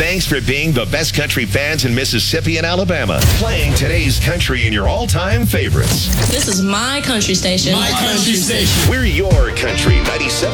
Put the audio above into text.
Thanks for being the best country fans in Mississippi and Alabama. Playing today's country in your all-time favorites. This is my country station. My country station. We're your country 97.